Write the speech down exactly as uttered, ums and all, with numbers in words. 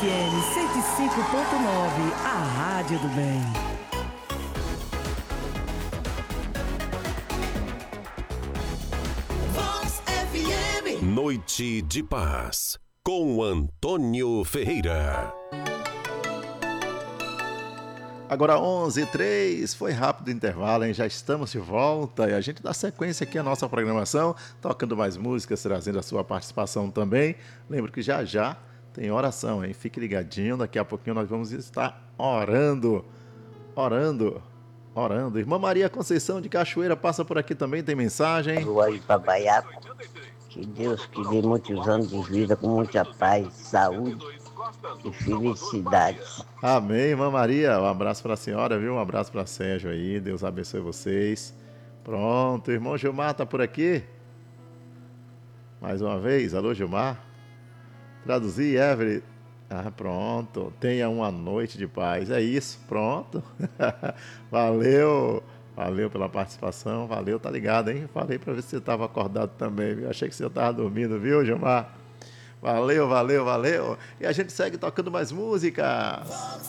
F M cento e cinco ponto nove, a Rádio do Bem. Vox F M. Noite de Paz, com Antônio Ferreira. Agora onze e três, foi rápido o intervalo, hein? Já estamos de volta e a gente dá sequência aqui à nossa programação, tocando mais músicas, trazendo a sua participação também. Lembro que já já tem oração, hein? Fique ligadinho, daqui a pouquinho nós vamos estar orando, orando, orando. Irmã Maria Conceição de Cachoeira passa por aqui também, tem mensagem. Rua Itabaiaco, que Deus que dê muitos anos de vida com muita paz, saúde e felicidade. Amém, irmã Maria. Um abraço para a senhora, viu? Um abraço para Sérgio aí. Deus abençoe vocês. Pronto, o irmão Gilmar tá por aqui. Mais uma vez. Alô, Gilmar. Traduzir, Everett. Ah, pronto. Tenha uma noite de paz. É isso, pronto. Valeu. Valeu pela participação. Valeu, tá ligado, hein? Falei para ver se você estava acordado também, viu? Achei que você estava dormindo, viu, Gilmar? Valeu, valeu, valeu. E a gente segue tocando mais músicas.